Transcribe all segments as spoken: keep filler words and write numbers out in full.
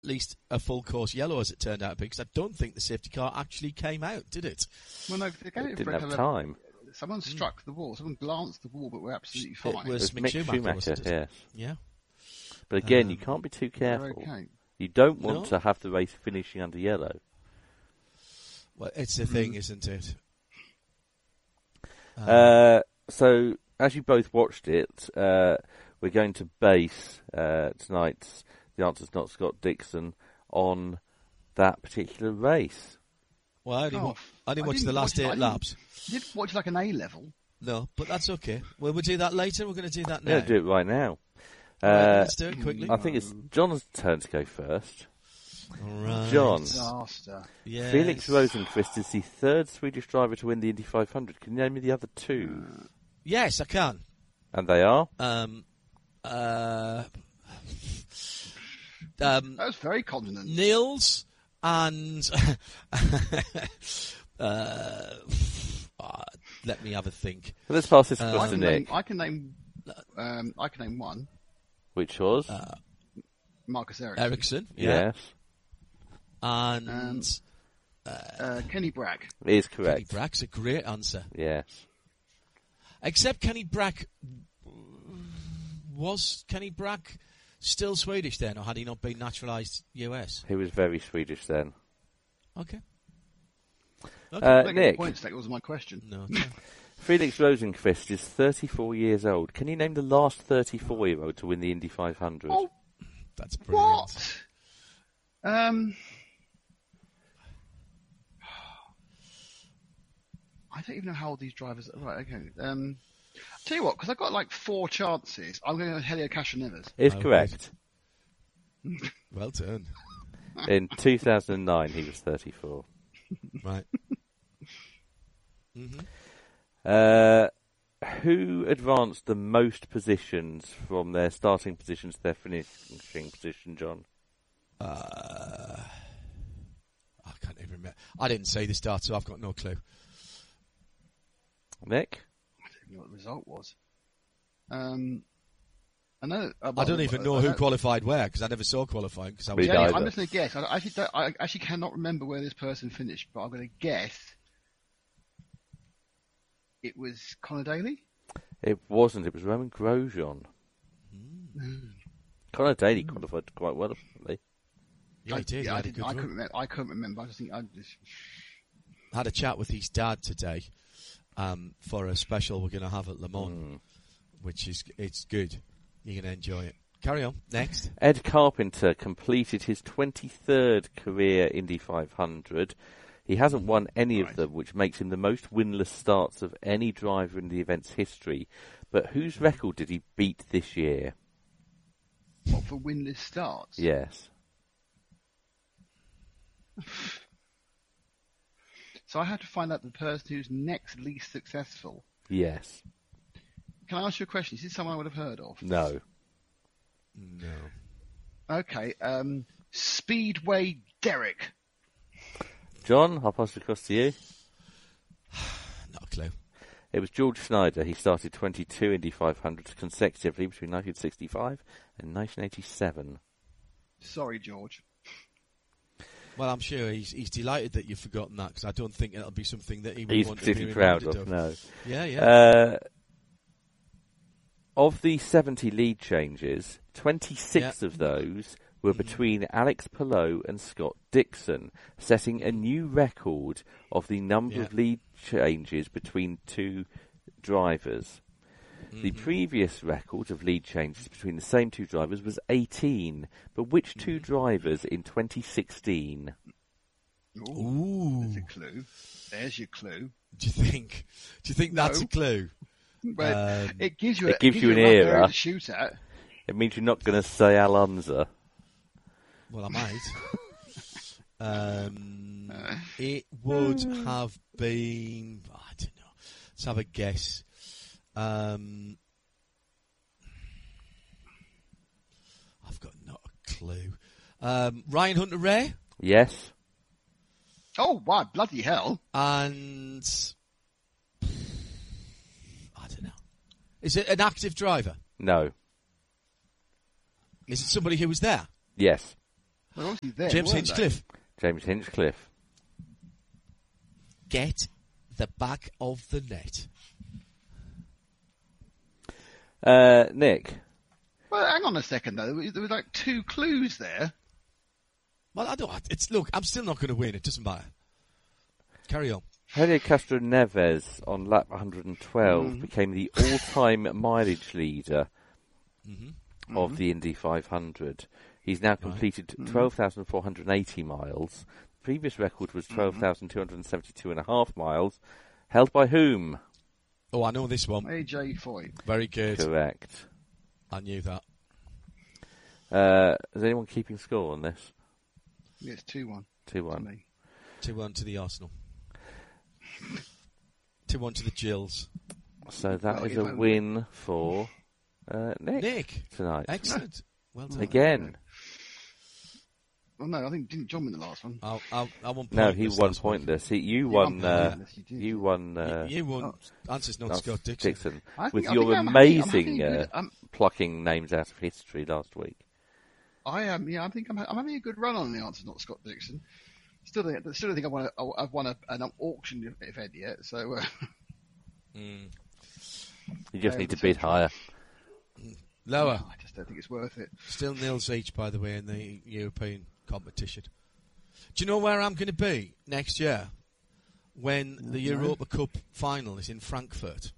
least a full course yellow, as it turned out to be, because I don't think the safety car actually came out, did it? Well, no, they gave It it didn't for have a- time. Someone struck the wall. Someone glanced at the wall, but we're absolutely fine. It was It Mick was Mick Schumacher, Schumacher, wasn't it? yes. Yeah. But again, Um, you can't be too They're careful. okay. You don't want No. to have the race finishing under yellow. Well, it's the thing, isn't it? Um, Uh, so, as you both watched it, uh, we're going to base uh, tonight's The Answer's Not Scott Dixon on that particular race. well, I only, Oh, wa- I only I watched didn't the last watch it. I eight didn't- laps. You did watch like an A level. No, but that's okay. Well, we'll do that later. We're going to do that now. Yeah, do it right now. All right, Uh, let's do it quickly. I think it's John's turn to go first. All right. John. Disaster. Yes. Felix Rosenqvist is the third Swedish driver to win the Indy five hundred. Can you name me the other two? Yes, I can. And they are? Um, uh, um, That was very confident. Nils and uh, ah, let me have a think. Well, let's pass this Uh, across I to can name. Nick. I can name. Um, I can name one. Which was? Uh, Marcus Ericsson. Ericsson, yeah, yes. and Um, Uh, Kenny Bragg. It is Kenny correct. Brack's a great answer. Yes. Except Kenny Brack, was Kenny Brack still Swedish then, or had he not been naturalised U S? He was very Swedish then. Okay. Uh, Don't get Nick, points, that was my question. No. okay. Felix Rosenqvist is thirty-four years old. Can you name the last thirty-four-year-old to win the Indy five hundred? Oh, That's brilliant. what? Um, I don't even know how old these drivers are. Right, okay. Um, tell you what, because I've got like four chances, I'm going to go Helio Castroneves. Is Oh, correct. Well done. In two thousand nine, he was thirty-four. Right. hmm Uh, who advanced the most positions from their starting position to their finishing position, John? Uh, I can't even remember. I didn't say the start, so I've got no clue. Nick? I don't even know what the result was. Um, I know. Uh, I well, don't even know I who know- qualified where, because I never saw qualifying. Because I was Me Yeah, neither. I'm just going to guess. I actually, don't, I actually cannot remember where this person finished, but I'm going to guess it was Conor Daly. It wasn't. It was Roman Grosjean. Conor Daly qualified quite well, apparently. Yeah, he did. Yeah, he I, had a didn't, good I run. couldn't remember. I couldn't remember. I just think I just. Had a chat with his dad today um, for a special we're going to have at Le Mans, Mm. which is it's good. You're going to enjoy it. Carry on. Next. Ed Carpenter completed his twenty-third career Indy five hundred. He hasn't won any Right. of them, which makes him the most winless starts of any driver in the event's history. But whose record did he beat this year? What, for winless starts? Yes. So I had to find out the person who's next least successful. Yes. Can I ask you a question? Is this someone I would have heard of? No. No. Okay. Um, Speedway Derek. John, I'll pass it across to you. Not a clue. It was George Schneider. He started twenty-two Indy five hundreds consecutively between nineteen sixty-five and nineteen eighty-seven. Sorry, George. Well, I'm sure he's he's delighted that you've forgotten that, because I don't think it'll be something that he would He's want to be particularly proud reminded of, no. Yeah, yeah. Uh, of the seventy lead changes, twenty-six Yeah. of those were between Alex Palou and Scott Dixon, setting a new record of the number Yeah. of lead changes between two drivers. The previous record of lead changes between the same two drivers was eighteen, but which two drivers in twenty sixteen? Ooh, Ooh. There's a clue. There's your clue. Do you think? Do you think that's No. a clue? But Um, it gives you. it a, gives you a an rough area era. to shoot at. It means you're not going to say Alonso. Well, I might. um, it would have been. I don't know. Let's have a guess. Um, I've got not a clue. Um, Ryan Hunter-Ray Yes. Oh, wow, bloody hell. and I don't know. Is it an active driver? No. Is it somebody who was there? Yes. They're obviously there, James weren't Hinchcliffe, James Hinchcliffe. get the back of the net. Uh, Nick. Well, hang on a second though. There were like two clues there. Well, I don't. It's look. I'm still not going to win. It doesn't matter. Carry on. Helio Castro Neves on lap one hundred twelve Mm. became the all-time mileage leader Mm-hmm. of the Indy five hundred. He's now completed twelve thousand four hundred eighty miles. The previous record was twelve thousand two hundred seventy-two and a half miles. Held by whom? Oh, I know this one. A J Foy. Very good. Correct. I knew that. Uh, is anyone keeping score on this? Yeah, it's two one. two one. Two one to the Arsenal. Two one to the Gills. So that Well, is you a won't win for uh, Nick, Nick, tonight. excellent. Well done. Again. Well, no, I think didn't John win the last one. I'll, I'll, I won No, he pointless won last week. pointless. He, you won won. Uh, pointless, you did. you won. Uh, You, you won. Oh. Answer's not uh, Scott Dixon. Dixon I think- with I your think I'm having- I'm amazing having a good- uh, I'm- plucking names out of history last week. I am. Yeah, I think I'm. I'm having a good run on the answer, not Scott Dixon. Still, think, still don't think I've won. A, I've won a, an auction event yet. So uh, Mm. You just Yeah, need to that's bid okay. higher. Lower. I just don't think it's worth it. Still nils each, by the way, in the European competition. Do you know where I'm going to be next year? When the No. Europa Cup final is in Frankfurt.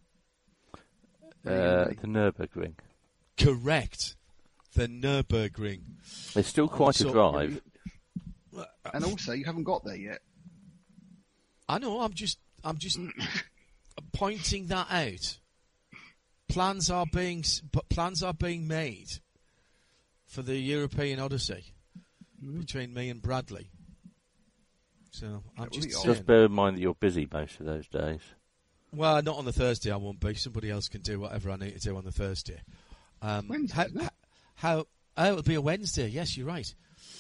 Uh, the Nürburgring. Correct. The Nürburgring. It's still quite So- a drive. And also, you haven't got there yet. I know. I'm just. I'm just pointing that out. Plans are being. s- But plans are being made for the European Odyssey between me and Bradley. So I'm That just would be odd. saying. Just bear in mind that you're busy most of those days. Well, not on the Thursday. I won't be. Somebody else can do whatever I need to do on the Thursday. Um, Wednesday, how, isn't it? how? Oh, it'll be a Wednesday. Yes, you're right.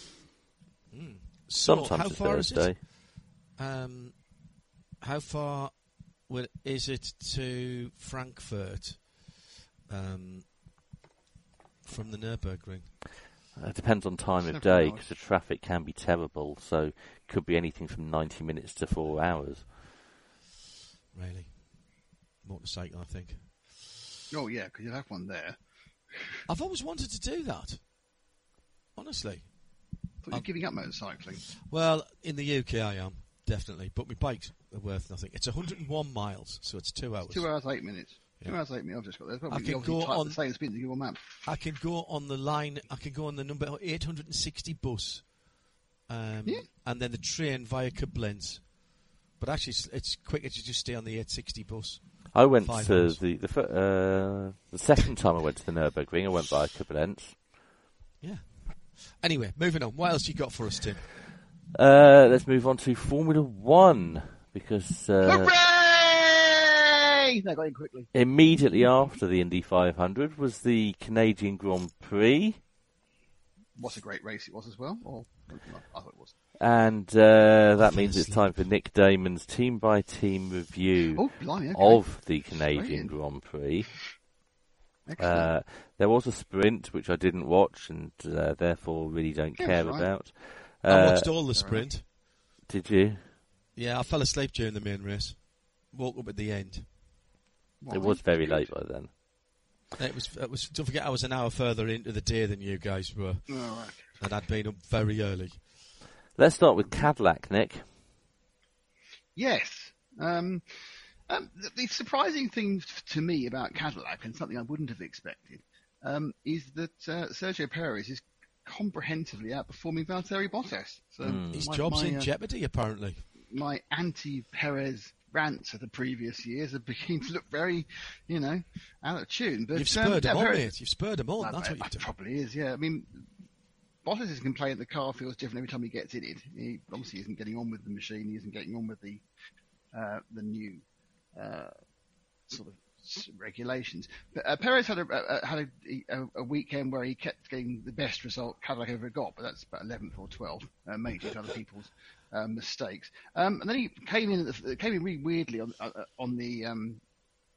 Mm. So, Sometimes how it's far is Thursday. it? Um, how far will, is it to Frankfurt um, from the Nürburgring? Uh, It depends on time of Several day hours. because the traffic can be terrible. So it could be anything from ninety minutes to four hours. Really, motorcycle, I think. Oh yeah, because you'll have one there. I've always wanted to do that. Honestly. I thought you were giving up motorcycling. Well, in the U K I am, definitely. But my bikes are worth nothing. It's one hundred one miles, so it's two hours. Two hours eight minutes. Two Yeah. hours eight minutes. I've just got there. I Probably can obviously go type on- the same speed as Google Maps. I can go on the line, I can go on the number eight hundred sixty bus, um, Yeah. and then the train via Koblenz. But actually, it's, it's quicker to just stay on the eight sixty bus. I went Five to hours. the the, fir- uh, the second time I went to the Nürburgring. I went by Koblenz. Yeah. Anyway, moving on. What else you got for us, Tim? Uh, let's move on to Formula One because uh, Hooray! No, got in quickly. immediately after the Indy five hundred was the Canadian Grand Prix, What a great race it was as well. Or I thought it was. and uh, that means it's Obviously. time for Nick Damon's team-by-team review Oh, blimey, okay. of the Canadian Brilliant. Grand Prix. Excellent. Uh, there was a sprint which I didn't watch and uh, therefore really don't Yeah, care it's all right. about. I Uh, watched all the sprint. Did you? Yeah, I fell asleep during the main race. Woke up at the end. Why? It was very late by then. It was. It was. Don't forget, I was an hour further into the day than you guys were, All right. and I'd been up very early. Let's start with Cadillac, Nick. Yes. Um, um, the, the surprising thing f- to me about Cadillac, and something I wouldn't have expected, um, is that uh, Sergio Perez is comprehensively outperforming Valtteri Bottas. So His my, job's my, in uh, jeopardy, apparently. my anti-Perez rants of the previous years have begun to look very, you know, out of tune. But You've spurred um, them yeah, on, Perez- mate. You've spurred them on. Well, That's what it- you've it done. probably is, yeah. I mean, Bottas is complaining that the car feels different every time he gets in it. He obviously isn't getting on with the machine. He isn't getting on with the uh, the new uh, sort of s- regulations. But uh, Perez had a, a had a, a, a weekend where he kept getting the best result Cadillac ever got, but that's about eleventh or twelfth, uh, mainly due to other people's um, mistakes. Um, and then he came in at the, came in really weirdly on uh, on the um,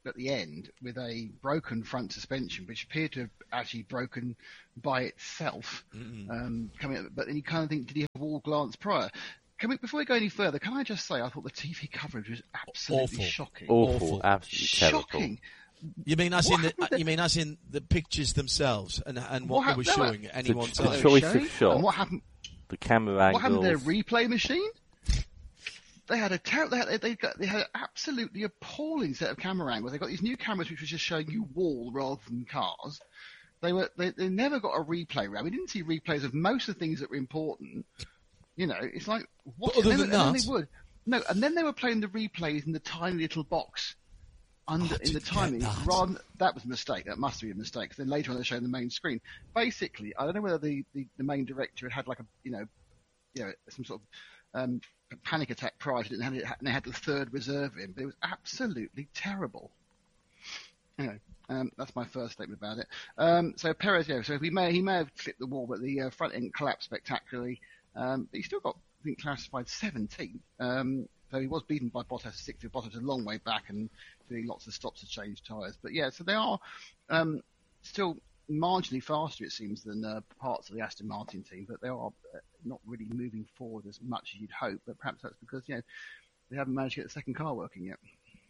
at the end with a broken front suspension, which appeared to have actually broken by itself. Um, coming, up, but then you kind of think, did he have all glance prior? Can we, before we go any further, can I just say I thought the T V coverage was absolutely Awful. shocking. Awful, Awful. absolutely Shocking. terrible. You mean as What in the, happened to- you mean as in the pictures themselves and and what, What they were hap- no, showing at any the- one the time? They were choice of showing, shot. And what happened? The camera What angles. happened to their replay machine? They had a ter- they, had, they, got, they had an absolutely appalling set of camera angles. They got these new cameras which was just showing you wall rather than cars. They were they, they never got a replay round. We didn't see replays of most of the things that were important. You know, it's like what? But other and than then, and then that- they would no, and then they were playing the replays in the tiny little box under Oh, I in the didn't get timing. that. Rather, that was a mistake. That must be a mistake. 'Cause then later on they showed the main screen. Basically, I don't know whether the, the, the main director had had like a you know, you know some sort of um, panic attack prior to it, and, had, and they had the third reserve in, but it was absolutely terrible. Anyway, um, that's my first statement about it. Um, so Perez, yeah, so he may he may have clipped the wall, but the uh, front end collapsed spectacularly. Um, but he still got, I think, classified seventeenth. Um, so he was beaten by Bottas sixtieth. Bottas a long way back and doing lots of stops to change tyres. But yeah, so they are um, still marginally faster, it seems, than uh, parts of the Aston Martin team, but they are uh, not really moving forward as much as you'd hope. But perhaps that's because, you know, they haven't managed to get the second car working yet.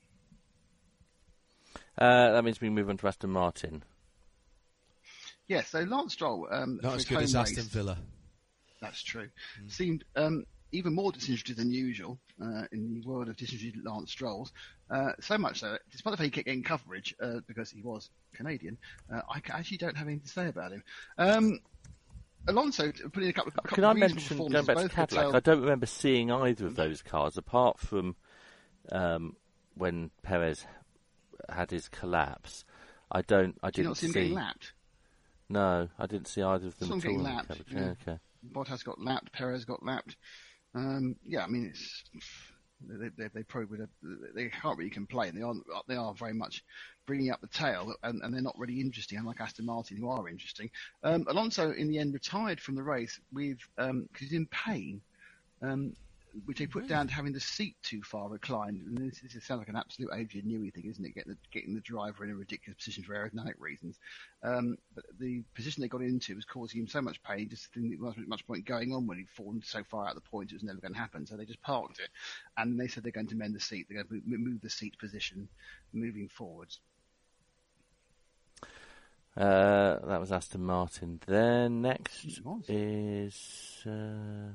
Uh, that means we move on to Aston Martin. Yeah, so Lance Stroll, um, Not for as his good as home Aston race, Villa. that's true, seemed um, even more disinterested than usual uh, in the world of disinterested Lance Strolls. Uh, so much so, despite the fact he kept getting coverage uh, because he was Canadian, uh, I actually don't have anything to say about him. Um, Alonso put in a couple of, a couple Can I of reasonable mention, performances, going back to both Cadillac, Vettel- I don't remember seeing either of those cars, apart from um, when Perez had his collapse. I don't. I Did you didn't not see him see. getting lapped? No, I didn't see either of them Saw him at all. getting in the lapped, coverage. yeah. Yeah, okay. Bottas got lapped, Perez got lapped. Um, yeah, I mean, it's they, they, they probably would have, they can't really complain. They are they are very much bringing up the tail, and, and they're not really interesting, unlike Aston Martin, who are interesting. Um, Alonso, in the end, retired from the race with because um, he's in pain, um, which they put down to having the seat too far reclined. And this, this sounds like an absolute Adrian Newey thing, isn't it? Getting the, getting the driver in a ridiculous position for aerodynamic reasons. Um, but the position they got into was causing him so much pain, he just didn't think there wasn't much point going on when he'd fallen so far out of the point it was never going to happen. So they just parked it. And they said they're going to mend the seat. They're going to move the seat position moving forwards. Uh, that was Aston Martin. Then next It was. is uh,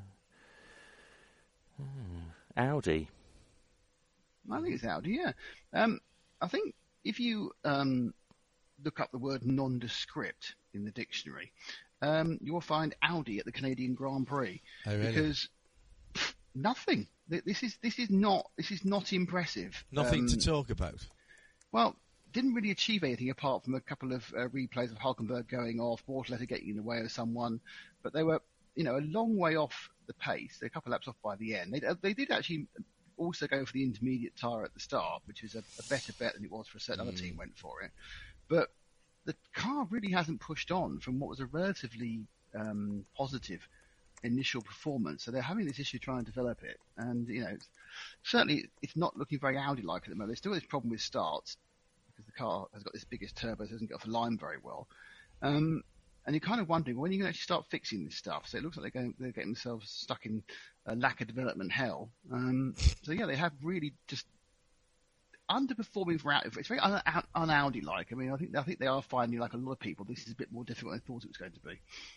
hmm, Audi. I think it's Audi, yeah. Um, I think if you um, look up the word nondescript in the dictionary, um, you'll find Audi at the Canadian Grand Prix. Oh, really? Because pff, nothing. Th- This is this is not this is not impressive. Nothing Um, to talk about. Well, didn't really achieve anything apart from a couple of uh, replays of Hulkenberg going off, Bortoletti getting in the way of someone, but they were, you know, a long way off the pace. They're a couple of laps off by the end. They, they did actually also go for the intermediate tyre at the start, which was a, a better bet than it was for a certain other team went for it. But the car really hasn't pushed on from what was a relatively um, positive initial performance. So they're having this issue trying to develop it. And, you know, it's, certainly it's not looking very Audi-like at the moment. There's still this problem with starts because the car has got this biggest turbo, so it doesn't get off the line very well. Um, and you're kind of wondering, when are you going to actually start fixing this stuff? So it looks like they're, going, they're getting themselves stuck in a lack of development hell. Um, so, yeah, they have really just underperforming for Audi. It's very un, un, un-Audi-like. I mean, I think I think they are finding, like a lot of people, this is a bit more difficult than they thought it was going to be.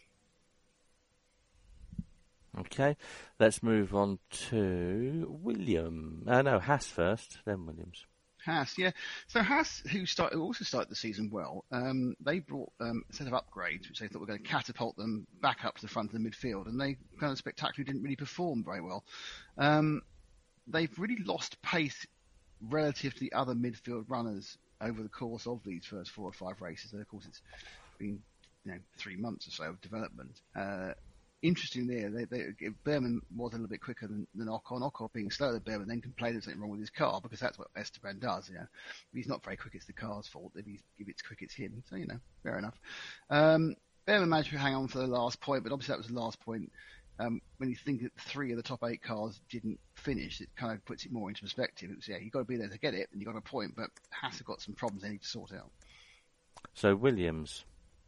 Okay, let's move on to William. Uh, no, Haas first, then Williams. Haas, yeah. So Haas, who, start, who also started the season well, um, they brought um, a set of upgrades which they thought were going to catapult them back up to the front of the midfield, and they kind of spectacularly didn't really perform very well. Um, they've really lost pace relative to the other midfield runners over the course of these first four or five races. And of course, it's been, you know, three months or so of development. Uh, Interesting there, they, they, Behrman was a little bit quicker than, than Ocon. Ocon being slower than Behrman, then complained there's something wrong with his car, because that's what Esteban does. You know, if he's not very quick, it's the car's fault. If he's if it's quick, it's him. So, you know, fair enough. Um, Behrman managed to hang on for the last point, but obviously that was the last point um, when you think that three of the top eight cars didn't finish, it kind of puts it more into perspective. It was, yeah, you've got to be there to get it, and you've got a point, but Haas have got some problems they need to sort out. So Williams.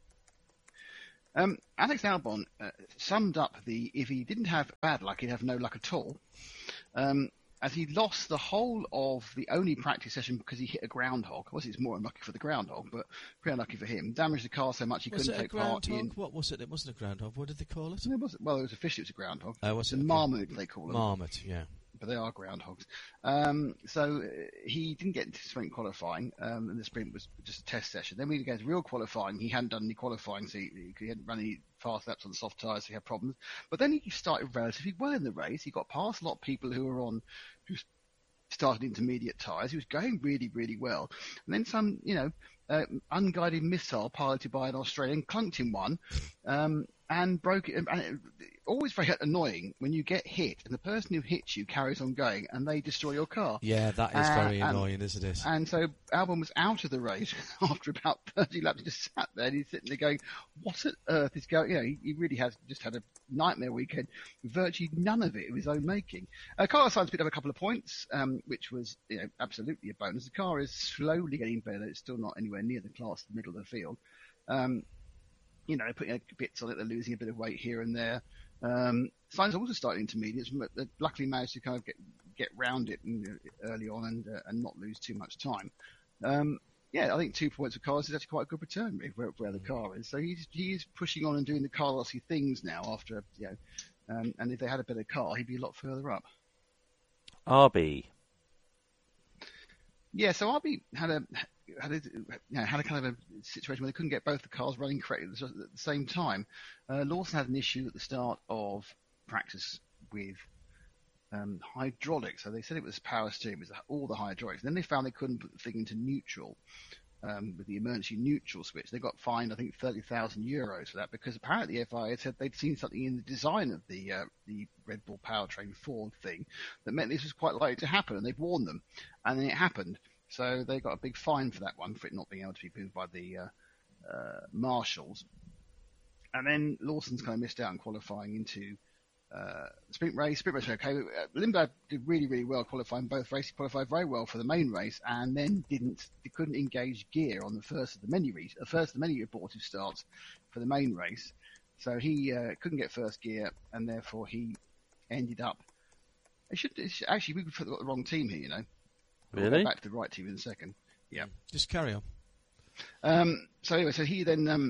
Um, Alex Albon uh, summed up the, if he didn't have bad luck, he'd have no luck at all. Um, as he lost the whole of the only practice session because he hit a groundhog. Obviously, it's more unlucky for the groundhog, but pretty unlucky for him. Damaged the car so much he was couldn't it take a part groundhog? in. What was it? It wasn't a groundhog. What did they call it? It wasn't, well, it was officially it was a groundhog. Oh, was it's it? a Okay. marmot, they call them. Marmot, yeah. But they are groundhogs. Um, so uh, he didn't get into sprint qualifying, um, and the sprint was just a test session. Then when he goes real qualifying, he hadn't done any qualifying, so he, he hadn't run any fast laps on soft tyres, so he had problems. But then he started relatively well in the race. He got past a lot of people who were on, who started intermediate tyres. He was going really, really well. And then some, you know, uh, unguided missile piloted by an Australian clunked him one, um, and broke it. And it, always very annoying when you get hit and the person who hits you carries on going and they destroy your car. Yeah, that is Uh, very and- annoying, isn't it? And so Albon was out of the race after about thirty laps. He just sat there and he's sitting there going, what on earth is going, you know, he, he really has just had a nightmare weekend. Virtually none of it of his own making. Uh, Carlos Sainz picked up a couple of points, um, which was, you know, absolutely a bonus. The car is slowly getting better. It's still not anywhere near the class in the middle of the field. Um, you know, putting bits on it, they're losing a bit of weight here and there. Um, Sainz also started intermediates, but they luckily managed to kind of get get round it and, uh, early on and uh, and not lose too much time. Um, yeah, I think two points for Carlos is actually quite a good return really, where, where the car is. So he's he's pushing on and doing the Carlosy things now after, you know, um, and if they had a better car, he'd be a lot further up. R B. Yeah, so R B had a had a you know, had a kind of a situation where they couldn't get both the cars running correctly at the same time. Uh, Lawson had an issue at the start of practice with um, hydraulics. So they said it was power steering, it was all the hydraulics. Then they found they couldn't put the thing into neutral um, with the emergency neutral switch. They got fined, I think, thirty thousand euros for that because apparently the F I A had said they'd seen something in the design of the uh, the Red Bull powertrain Ford thing that meant this was quite likely to happen, and they'd warned them, and then it happened. So they got a big fine for that one, for it not being able to be moved by the uh, uh, marshals. And then Lawson's kind of missed out on qualifying into uh, the sprint race. Sprint race, okay. Uh, Lindblad did really, really well qualifying both races. He qualified very well for the main race, and then didn't, he couldn't engage gear on the first of the many re- uh, first of the many abortive starts for the main race. So he uh, couldn't get first gear, and therefore he ended up. It should it should, actually we got the wrong team here, you know. We'll Really? go back to the right team in a second. Yeah. Just carry on. Um, so anyway, so he then um,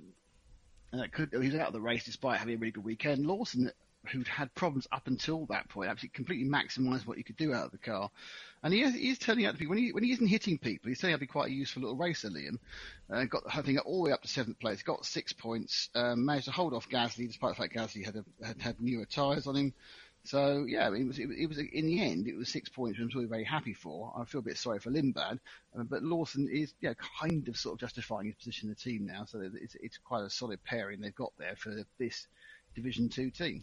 uh, could, he was out of the race despite having a really good weekend. Lawson, who'd had problems up until that point, absolutely completely maximised what he could do out of the car. And he is, he is turning out to be, when he, when he isn't hitting people, he's turning out to be quite a useful little racer, Liam. Uh, got the whole thing all the way up to seventh place, got six points, um, managed to hold off Gasly despite the fact Gasly had, a, had, had newer tyres on him. So, yeah, I mean, it was, it, it was, in the end, it was six points, which I'm really very happy for. I feel a bit sorry for Lindblad, uh, but Lawson is, yeah, kind of sort of justifying his position in the team now, so it's, it's quite a solid pairing they've got there for this Division two team.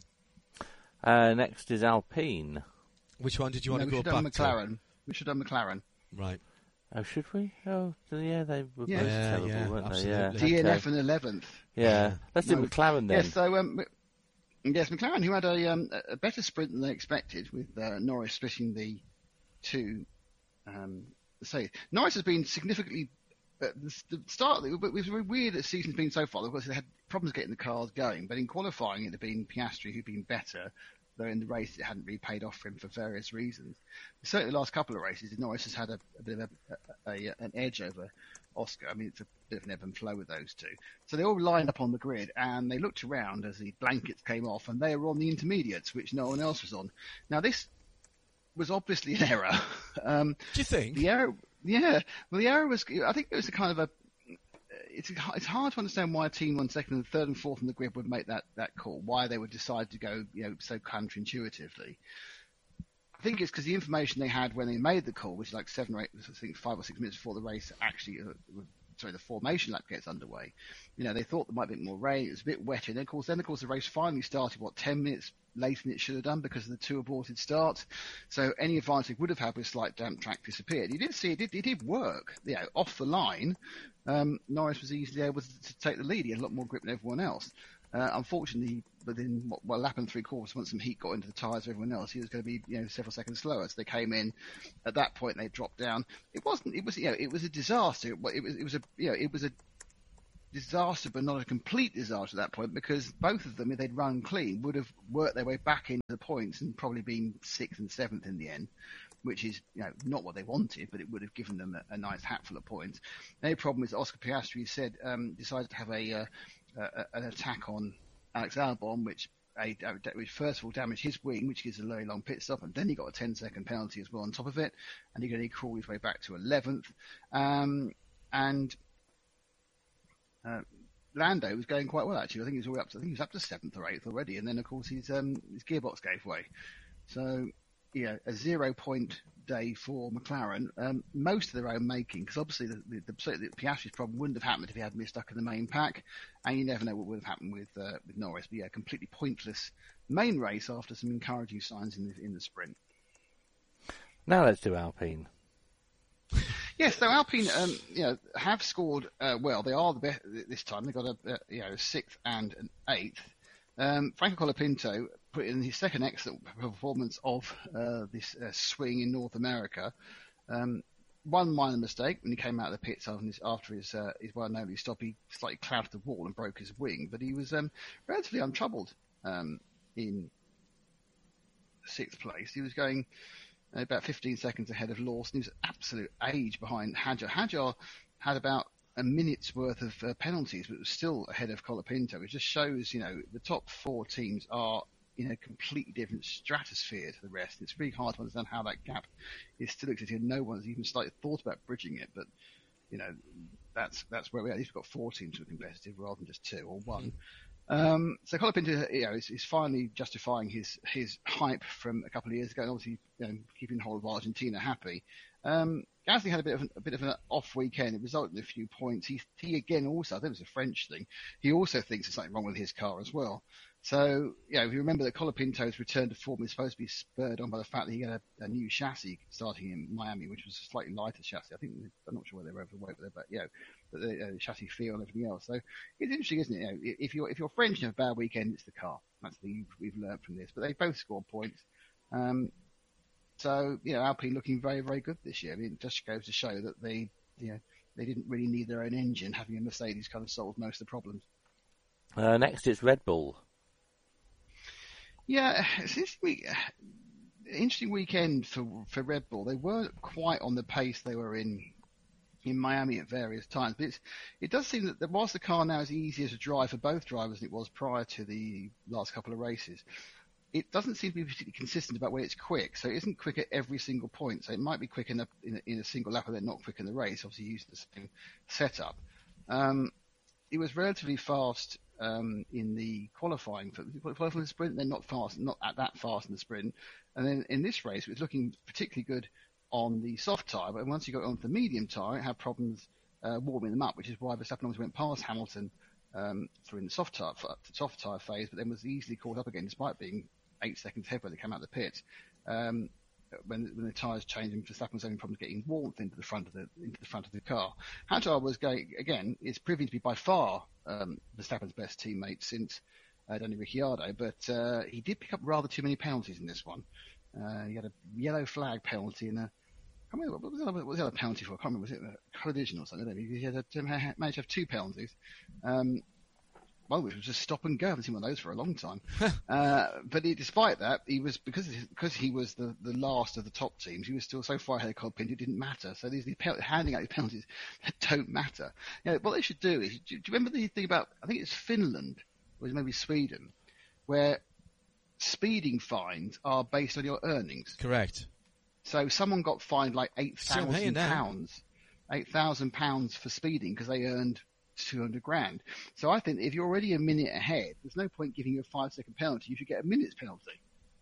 Uh, next is Alpine. Which one did you want No, to we go should have back McLaren. We should have McLaren. to? Right. Oh, should we? Oh, yeah, they were Yeah. both Yeah, terrible, yeah, weren't absolutely. they? Yeah. D N F okay. and eleventh. Yeah. Yeah. Let's do No. McLaren then. Yes, so um, yes, McLaren, who had a, um, a better sprint than they expected, with uh, Norris splitting the two. Um, say Norris has been significantly. Uh, the, the start of it, it was very weird that the season's been so far. Of course, they had problems getting the cars going, but in qualifying, it had been Piastri who'd been better. Though in the race, it hadn't really paid off for him for various reasons. Certainly, the last couple of races, Norris has had a, a bit of a, a, a, an edge over Oscar. I mean, it's a bit of an ebb and flow with those two. So they all lined up on the grid, and they looked around as the blankets came off, and they were on the intermediates, which no one else was on. Now, this was obviously an error. um, Do you think? the error, yeah. Well, the error was. I think it was a kind of a. It's it's hard to understand why a team on second and third and fourth on the grid would make that, that call. Why they would decide to go, you know, so counterintuitively. I think it's because the information they had when they made the call, which is like seven or eight, I think five or six minutes before the race actually, uh, sorry, the formation lap gets underway. You know, they thought there might be more rain. It was a bit wetter. And then, of course, then of course the race finally started. What ten minutes later than it should have done because of the two aborted starts. So any advantage it would have had with slight damp track disappeared. You did see it did, it did work. You know, off the line, um, Norris was easily able to, to take the lead. He had a lot more grip than everyone else. Uh, unfortunately, within what, what happened three quarters, once some heat got into the tyres of everyone else, he was going to be, you know, several seconds slower. So they came in. At that point, they dropped down. It wasn't. It was, you know, it was a disaster. It, it was. It was a, you know, it was a disaster, but not a complete disaster at that point, because both of them, if they'd run clean, would have worked their way back into the points and probably been sixth and seventh in the end, which is, you know, not what they wanted, but it would have given them a, a nice hatful of points. The only problem is Oscar Piastri said um, decided to have a, uh, a an attack on Alex Albon, which a, which first of all damaged his wing, which gives a very long pit stop, and then he got a ten second penalty as well on top of it, and he could only crawl his way back to eleventh. Um, and Uh, Lando was going quite well, actually. I think he was all up to, I think he was up to seventh or eighth already, and then of course his um, his gearbox gave way. So, yeah, a zero point day for McLaren, um, most of their own making, because obviously the, the, the, the Piastri's problem wouldn't have happened if he had been stuck in the main pack, and you never know what would have happened with uh, with Norris. But yeah, completely pointless main race after some encouraging signs in the in the sprint. Now let's do Alpine. Yes, so Alpine, um, you know, have scored uh, well. They are the best this time. They got a, a you know sixth and an eighth. Um, Franco Colapinto put in his second excellent performance of uh, this uh, swing in North America. Um, one minor mistake when he came out of the pits after his, after his, uh, his well-known stop, he slightly clouded the wall and broke his wing, but he was um, relatively untroubled um, in sixth place. He was going about fifteen seconds ahead of Lawson. He was absolute age behind Hadjar. Hadjar had about a minute's worth of uh, penalties, but was still ahead of Colapinto. It just shows, you know, the top four teams are in a completely different stratosphere to the rest. It's really hard to understand how that gap is still existing. No one's even slightly thought about bridging it, but, you know, that's that's where we are. At least we've got four teams who are competitive rather than just two or one. Um, so Colapinto, you know, is, is finally justifying his, his hype from a couple of years ago, and obviously, you know, keeping the whole of Argentina happy. Um, Gasly had a bit of an, a bit of an off weekend. It resulted in a few points. He, he again also, I think it was a French thing. He also thinks there's something wrong with his car as well. So, you know, if you remember that Colapinto's return to form is supposed to be spurred on by the fact that he got a, a new chassis starting in Miami, which was a slightly lighter chassis. I think, I'm not sure whether they were overweight, but, but you know, but the uh, chassis feel and everything else. So it's interesting, isn't it? You know, if you're, if you're French and have a bad weekend, it's the car. That's the thing we've learned from this. But they both scored points. Um, so, you know, Alpine looking very, very good this year. I mean, it just goes to show that they, you know, they didn't really need their own engine. Having a Mercedes kind of solved most of the problems. Uh, next, it's Red Bull. Yeah, it's this week, interesting weekend for for Red Bull. They weren't quite on the pace they were in in Miami at various times, but it's, it does seem that whilst the car now is easier to drive for both drivers than it was prior to the last couple of races, it doesn't seem to be particularly consistent about when it's quick. So it isn't quick at every single point. So it might be quick in a in a, in a single lap and then not quick in the race, obviously using the same setup. Um, it was relatively fast Um, in the qualifying for, for the sprint. They're not fast, not at that fast in the sprint. And then in this race, it was looking particularly good on the soft tyre, but once you got onto the medium tyre, it had problems uh, warming them up, which is why Verstappen always went past Hamilton um, through in the soft tyre, soft tyre phase, but then was easily caught up again, despite being eight seconds ahead when they came out of the pit. Um, When, when the tyres changed, and Verstappen was having problems getting warmth into the front of the into the front of the car. Hadjar was going again is proving to be by far um, Verstappen's best teammate since uh, Daniel Ricciardo, but uh, he did pick up rather too many penalties in this one. Uh, he had a yellow flag penalty and a I can't remember, what was the other, what was the other penalty for? I can't remember. Was it a collision or something? He had a, managed to have two penalties. Um, Well, it was just stop and go. I haven't seen one of those for a long time. uh, but he, despite that, he was because because he was the, the last of the top teams. He was still so far ahead of Colapinto, it didn't matter. So these the handing out these penalties that don't matter. You know, what they should do is, do you remember the thing about? I think it's Finland, or maybe Sweden, where speeding fines are based on your earnings. Correct. So someone got fined like eight thousand pounds, eight thousand pounds for speeding because they earned two hundred grand. So I think if you're already a minute ahead, there's no point giving you a five second penalty. You should get a minute's penalty.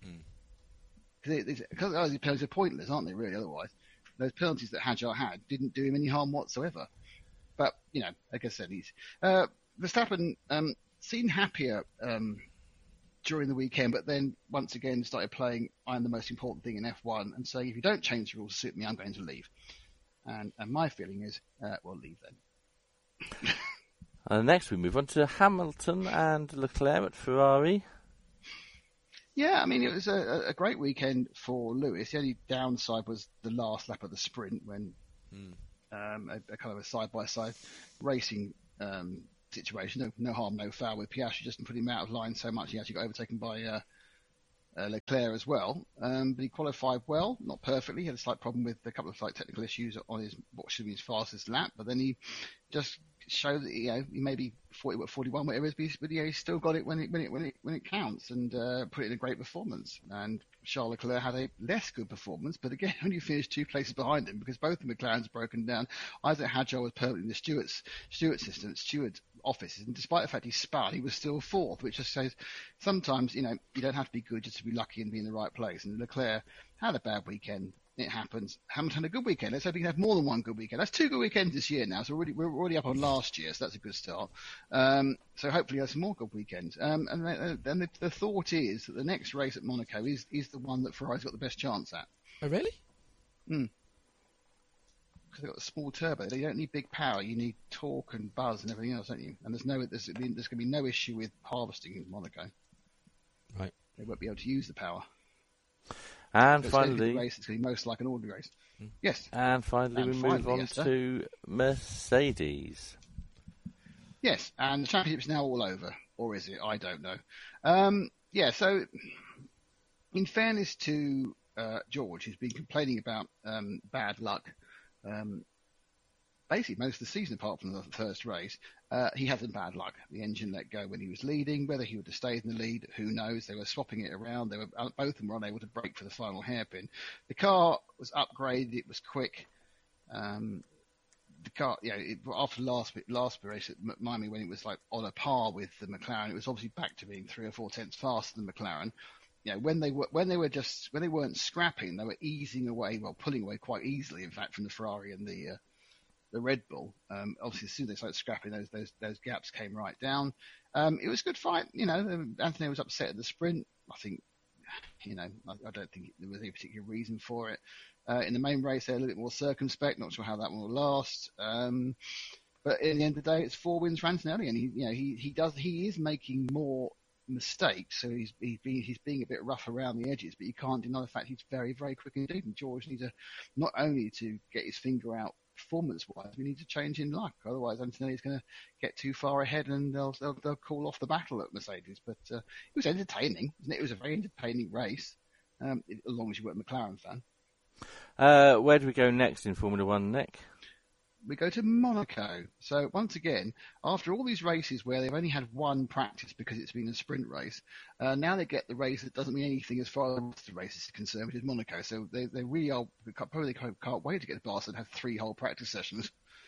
Because mm. these penalties are pointless, aren't they, really, otherwise? Those penalties that Hadjar had didn't do him any harm whatsoever. But, you know, like I said, he's, uh, Verstappen, um, seemed happier, um, during the weekend, but then once again started playing I'm the most important thing in F one and saying, if you don't change the rules to suit me, I'm going to leave. And, and my feeling is, uh, well, leave then. And next we move on to Hamilton and Leclerc at Ferrari. Yeah, I mean, it was a, a great weekend for Lewis. The only downside was the last lap of the sprint when mm. um, a, a kind of a side-by-side racing um, situation. No, no harm, no foul with Piastri, just put him out of line so much he actually got overtaken by uh, uh, Leclerc as well. Um, but he qualified well, not perfectly. He had a slight problem with a couple of slight technical issues on his what should be his fastest lap, but then he just showed that, you know, he maybe forty, forty-one, whatever it is, but yeah, he still got it when it when it when it when it counts, and uh, put it in a great performance. And Charles Leclerc had a less good performance, but again, only finished two places behind him because both the McLarens broken down. Isaac Hadjar was permanently in the Stewart's Stewart system, Stewart's offices, and despite the fact he spun, he was still fourth, which just says sometimes, you know, you don't have to be good just to be lucky and be in the right place. And Leclerc had a bad weekend. It happens. Hamilton had a good weekend. Let's hope he can have more than one good weekend. That's two good weekends this year now. So we're already, we're already up on last year, so that's a good start. Um, so hopefully there's some more good weekends. Um, and then the, the thought is that the next race at Monaco is, is the one that Ferrari's got the best chance at. Oh, really? Hmm. Because they've got a small turbo. They don't need big power. You need torque and buzz and everything else, don't you? And there's no, there's, there's going to be no issue with harvesting in Monaco. Right. They won't be able to use the power. And so finally, race, it's going to be most like an ordinary race. Mm. Yes. And finally, and we finally, move on yes, to Mercedes. Yes, and the championship is now all over, or is it? I don't know. Um, yeah. So, in fairness to uh, George, who's been complaining about um, bad luck, um, basically most of the season, apart from the first race, uh, he had some bad luck. The engine let go when he was leading. Whether he would have stayed in the lead, who knows? They were swapping it around. They were both of them were unable to brake for the final hairpin. The car was upgraded. It was quick. Um, the car, you know, it, after last last race at Miami, when it was like on a par with the McLaren, it was obviously back to being three or four tenths faster than McLaren. You know, when they were when they were just when they weren't scrapping, they were easing away, well, pulling away quite easily, in fact, from the Ferrari and the uh, the Red Bull. Um, obviously, as soon as they started scrapping, those those those gaps came right down. Um, it was a good fight. You know, Anthony was upset at the sprint. I think, you know, I, I don't think there was any particular reason for it. Uh, in the main race, they're a little bit more circumspect. Not sure how that one will last. Um, but in the end of the day, it's four wins for Antonelli, and he, you know, he he does he is making more mistakes, so he's he's being he's being a bit rough around the edges, but you can't deny the fact he's very very quick indeed. And George needs to not only to get his finger out performance-wise, we need to change in luck. Otherwise, Antonelli's going to get too far ahead, and they'll they'll, they'll call off the battle at Mercedes. But uh, it was entertaining, wasn't it? It was a very entertaining race, um, as long as you were a McLaren fan. Uh, where do we go next in Formula One, Nick? We go to Monaco. So once again, after all these races where they've only had one practice because it's been a sprint race, uh, now they get the race that doesn't mean anything as far as the race is concerned, which is Monaco. So they, they really are, probably can't, can't wait to get to Barcelona and have three whole practice sessions.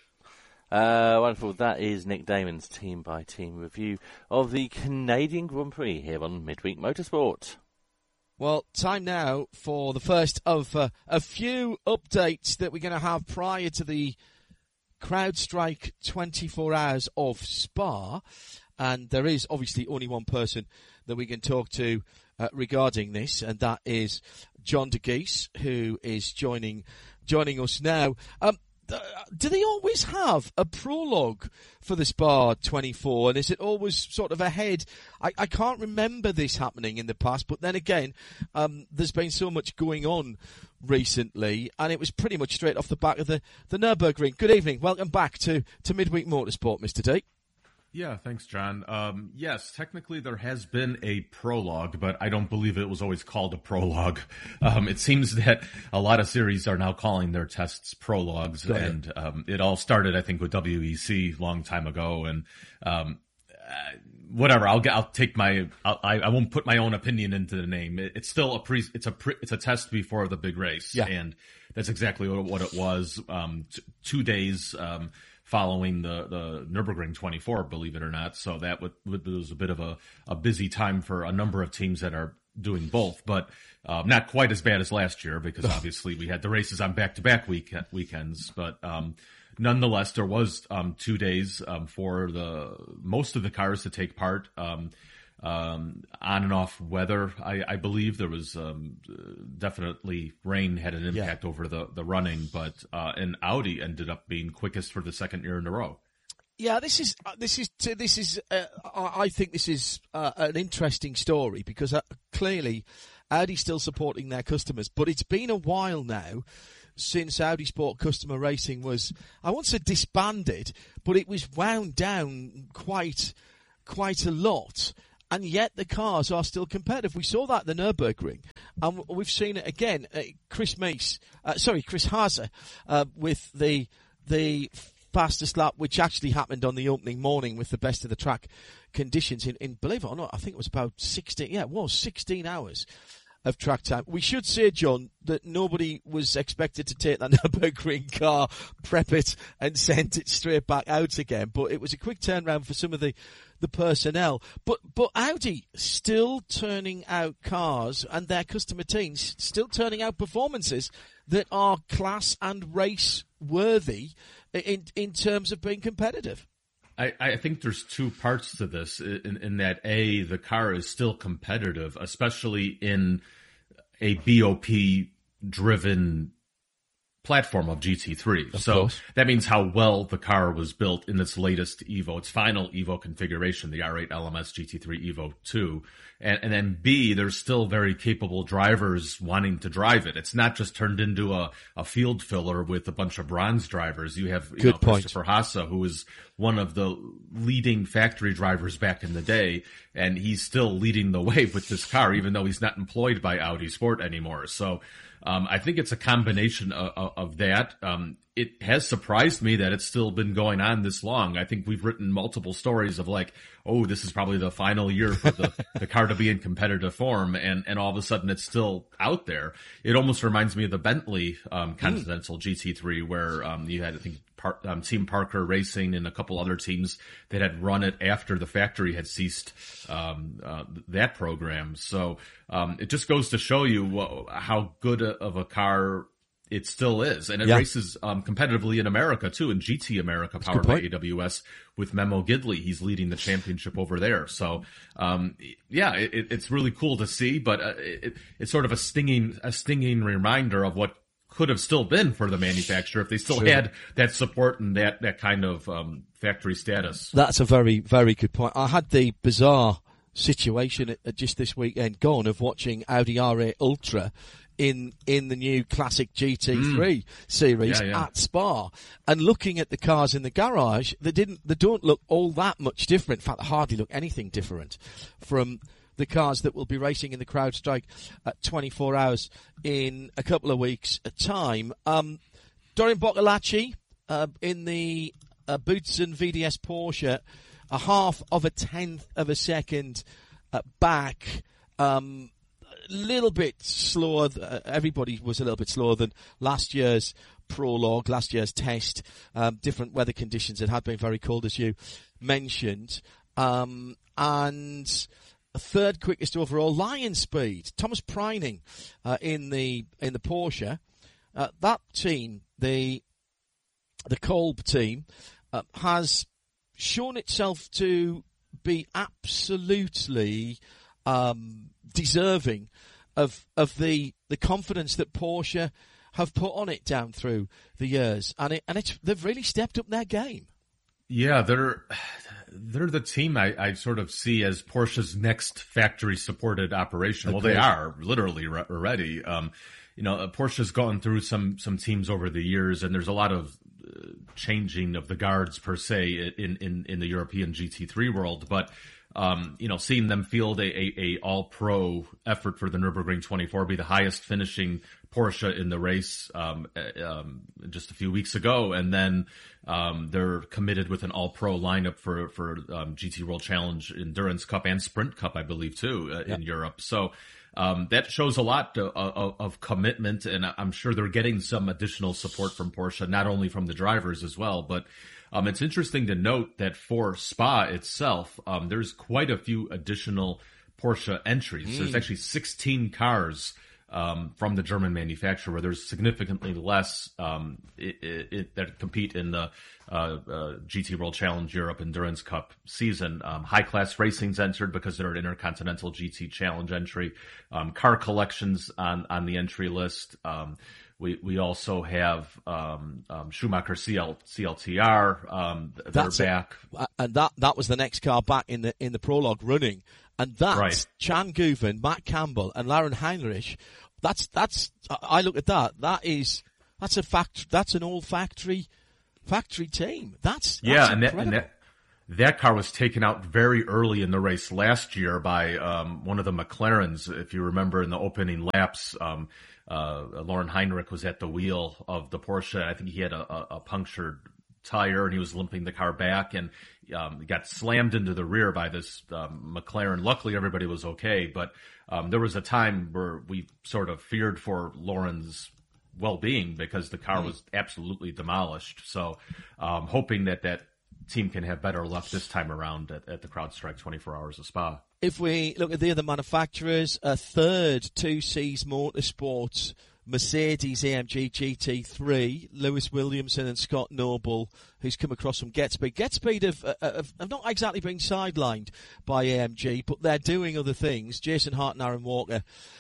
Uh, wonderful. That is Nick Damon's team-by-team review of the Canadian Grand Prix here on Midweek Motorsport. Well, time now for the first of uh, a few updates that we're going to have prior to the CrowdStrike twenty-four hours of Spa, and there is obviously only one person that we can talk to uh, regarding this, and that is John DeGeese, who is joining joining us now. Um, do they always have a prologue for the Spa twenty-four, and is it always sort of ahead? I, I can't remember this happening in the past, but then again, um, there's been so much going on recently, and it was pretty much straight off the back of the, the Nürburgring. Good evening. Welcome back to, to Midweek Motorsport, Mister D. Yeah, thanks, John. Um, yes, technically there has been a prologue, but I don't believe it was always called a prologue. Um, it seems that a lot of series are now calling their tests prologues, and um, it all started, I think, with W E C a long time ago, and um, uh, whatever. I'll get. I'll take my. I'll, I I won't put my own opinion into the name. It, it's still a pre. It's a pre, It's a test before the big race, yeah. And that's exactly what, what it was. Um, t- two days. Um, following the, the Nürburgring twenty-four, believe it or not. So that would, would, was a bit of a, a busy time for a number of teams that are doing both, but um, not quite as bad as last year because obviously we had the races on back-to-back week, weekends. But um, nonetheless, there was um, two days um, for the most of the cars to take part. Um, Um, on and off weather, I, I believe there was um, definitely rain had an impact yeah. over the, the running, but uh, and Audi ended up being quickest for the second year in a row. Yeah, this is uh, this is this is. Uh, I think this is uh, an interesting story because uh, clearly Audi's still supporting their customers, but it's been a while now since Audi Sport Customer Racing was, I won't say disbanded, but it was wound down quite quite a lot. And yet the cars are still competitive. We saw that at the Nürburgring, and we've seen it again. Uh, Chris Mace, uh, sorry, Chris Haase, uh, with the the. fastest lap, which actually happened on the opening morning with the best of the track conditions in, in believe it or not, I think it was about sixteen, yeah, it was sixteen hours of track time. We should say, John, that nobody was expected to take that Nürburgring car, prep it, and send it straight back out again, but it was a quick turnaround for some of the, the personnel. But, but Audi still turning out cars, and their customer teams still turning out performances that are class and race worthy in in terms of being competitive. I, I think there's two parts to this in, in that A, the car is still competitive, especially in a B O P driven platform of G T three. Of so course. That means how well the car was built in its latest Evo, its final Evo configuration, the R eight L M S G T three Evo two. And, and then B, there's still very capable drivers wanting to drive it. It's not just turned into a, a field filler with a bunch of bronze drivers. You have, you Good know, point. Christopher Haase, who is one of the leading factory drivers back in the day, and he's still leading the way with this car, even though he's not employed by Audi Sport anymore. So, Um, I think it's a combination of, of that. Um, it has surprised me that it's still been going on this long. I think we've written multiple stories of like, oh, this is probably the final year for the, the car to be in competitive form, and, and all of a sudden it's still out there. It almost reminds me of the Bentley um, Continental mm. G T three, where um, you had, I think, Par- um, Team Parker Racing and a couple other teams that had run it after the factory had ceased um, uh, that program. So um, it just goes to show you wh- how good a, of a car it still is. And it yeah. races um, competitively in America, too, in G T America, That's powered by A W S with Memo Gidley. He's leading the championship over there. So, um, yeah, it, it's really cool to see, but uh, it, it's sort of a stinging, a stinging reminder of what could have still been for the manufacturer if they still True. had that support and that, that kind of um, factory status. That's a very, very good point. I had the bizarre situation at, at just this weekend gone of watching Audi R eight Ultra in in the new classic G T three mm. series yeah, yeah. at Spa, and looking at the cars in the garage, they didn't they don't look all that much different. In fact, they hardly look anything different from the cars that will be racing in the CrowdStrike at twenty-four hours in a couple of weeks' time. Um, Dorian Boccolacci uh, in the uh, Boutsen V D S Porsche, a half of a tenth of a second uh, back. Um, a little bit slower. Uh, everybody was a little bit slower than last year's prologue, last year's test. Um, different weather conditions. It had been very cold, as you mentioned. Um, and third quickest overall, Lion Speed, Thomas Preining uh, in the in the Porsche. Uh, that team, the the Kolb team, uh, has shown itself to be absolutely um, deserving of of the the confidence that Porsche have put on it down through the years, and it and it's they've really stepped up their game. Yeah, they're they're the team I, I sort of see as Porsche's next factory-supported operation. Agreed. Well, they are literally re- already. Um, you know, Porsche's gone through some some teams over the years, and there's a lot of uh, changing of the guards per se in in, in the European G T three world. But um, you know, seeing them field a, a, a all-pro effort for the Nürburgring twenty-four, be the highest finishing Porsche in the race um, um, just a few weeks ago, and then um, they're committed with an all-pro lineup for for um, G T World Challenge Endurance Cup and Sprint Cup, I believe, too, uh, yep. in Europe. So um, that shows a lot of, of, of commitment, and I'm sure they're getting some additional support from Porsche, not only from the drivers as well, but um, it's interesting to note that for Spa itself, um, there's quite a few additional Porsche entries. Mm. There's actually sixteen cars Um, from the German manufacturer, where there's significantly less um, it, it, that compete in the uh, uh, G T World Challenge Europe Endurance Cup season. Um, High Class Racing's entered because they're an Intercontinental G T Challenge entry. Um, car collections on on the entry list. Um, We we also have um, um, Schumacher C L, C L T R. Um, they're That's it. back, and that that was the next car back in the in the prologue running, and that's Right. Chan Guven, Matt Campbell, and Lauren Heinrich. That's that's I look at that. That is that's a fact. That's an all factory factory team. That's, that's yeah, and that, incredible. and that that car was taken out very early in the race last year by um, one of the McLarens. If you remember, in the opening laps, um, uh, Lauren Heinrich was at the wheel of the Porsche. I think he had a, a, a punctured tire, and he was limping the car back, and um, he got slammed into the rear by this um, McLaren. Luckily, everybody was okay, but um, there was a time where we sort of feared for Lauren's well-being because the car was absolutely demolished. So, um, hoping that that team can have better luck this time around at, at the CrowdStrike twenty-four Hours of Spa. If we look at the other manufacturers, a third Two Cs Motorsports, Mercedes A M G G T three, Lewis Williamson and Scott Noble, who's come across from GetSpeed. GetSpeed have, uh, have, have not exactly been sidelined by A M G, but they're doing other things. Jason Hart and Aaron Walker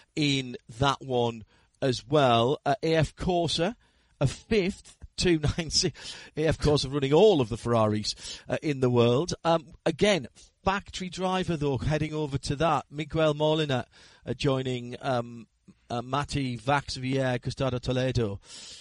in that one as well. Uh, A F Corsa, a fifth, two ninety-six. A F Corsa running all of the Ferraris uh, in the world. Um, again, factory driver, though, heading over to that. Miguel Molina uh, joining um, uh, Mati Vaxvier, Gustavo Toledo.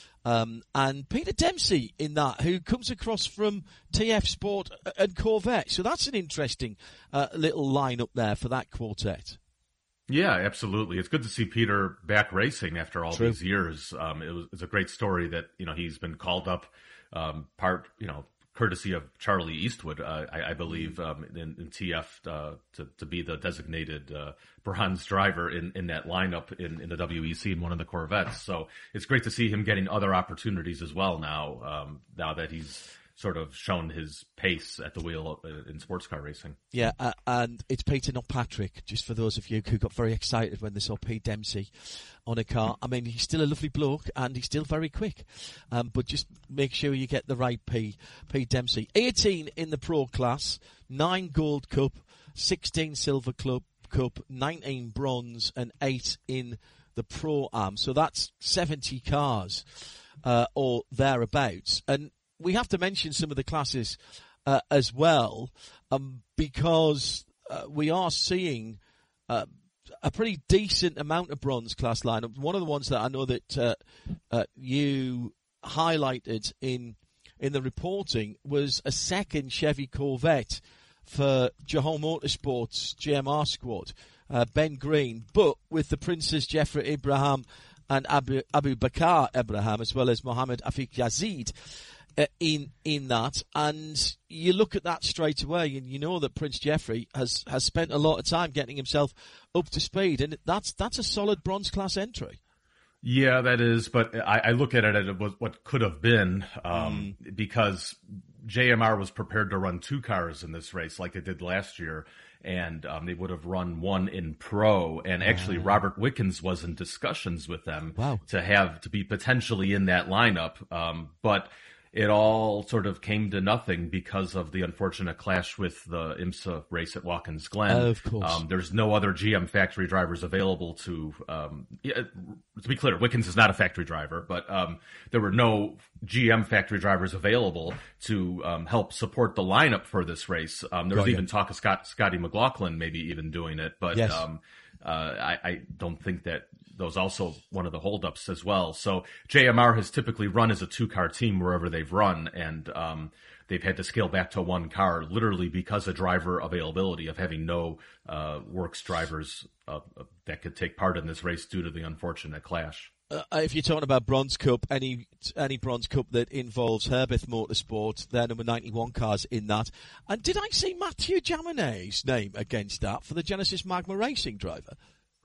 Um, and Peter Dempsey in that, who comes across from T F Sport and Corvette. So that's an interesting uh, little lineup there for that quartet. Yeah, absolutely. It's good to see Peter back racing after all True. these years. Um, it was, it's a great story that, you know, he's been called up, um, part, you know, courtesy of Charlie Eastwood, uh, I, I believe, um, in, in T F, uh, to, to be the designated, uh, bronze driver in, in that lineup in, in the W E C in one of the Corvettes. So it's great to see him getting other opportunities as well now, um, now that he's sort of shown his pace at the wheel in sports car racing. Yeah, uh, and it's Peter, not Patrick, just for those of you who got very excited when they saw Pete Dempsey on a car. I mean, he's still a lovely bloke, and he's still very quick. Um, but just make sure you get the right P, Pete Dempsey. eighteen in the Pro class, nine Gold Cup, sixteen Silver Club Cup, nineteen Bronze, and eight in the Pro-Am. So that's seventy cars, uh, or thereabouts. And we have to mention some of the classes uh, as well, um, because uh, we are seeing uh, a pretty decent amount of bronze class lineup. One of the ones that I know that uh, uh, you highlighted in in the reporting was a second Chevy Corvette for Johal Motorsports J M R squad, uh, Ben Green, but with the Princes Jeffrey Ibrahim and Abu, Abu Bakr Ibrahim, as well as Mohammed Afiq Yazid. Uh, in in that, and you look at that straight away, and you know that Prince Jeffrey has, has spent a lot of time getting himself up to speed, and that's that's a solid bronze class entry. Yeah, that is, but I, I look at it as what, what could have been, um, mm. because J M R was prepared to run two cars in this race like they did last year, and um, they would have run one in Pro, and actually uh, Robert Wickens was in discussions with them wow. to have to be potentially in that lineup, um, but it all sort of came to nothing because of the unfortunate clash with the IMSA race at Watkins Glen. Oh, of course. Um, there's no other G M factory drivers available to, um, yeah, to be clear, Wickens is not a factory driver, but um, there were no G M factory drivers available to um, help support the lineup for this race. Um, there was Got even you. talk of Scott, Scotty McLaughlin maybe even doing it, but yes. um, uh, I, I don't think that those also one of the holdups as well. So J M R has typically run as a two-car team wherever they've run, and um, they've had to scale back to one car literally because of driver availability, of having no uh, works drivers uh, that could take part in this race due to the unfortunate clash. Uh, if you're talking about Bronze Cup, any any Bronze Cup that involves Herbeth Motorsport, their number ninety-one cars in that. And did I see Mathieu Jaminet's name against that for the Genesis Magma Racing driver?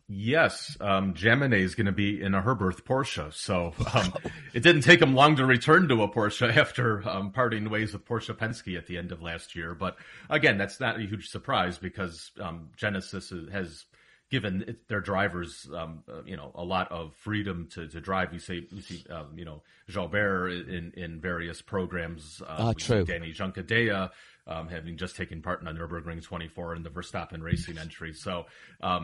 Yes, um, Jaminet is going to be in a Herberth Porsche, so um, it didn't take him long to return to a Porsche after um, parting ways with Porsche Penske at the end of last year. But again, that's not a huge surprise because um, Genesis has given it, their drivers, um, uh, you know, a lot of freedom to, to drive. We see, we see, um, you know, Jalbert in, in various programs. Um, ah, true. Danny Juncadella, um, having just taken part in the Nürburgring twenty-four and the Verstappen Racing entry. So, um,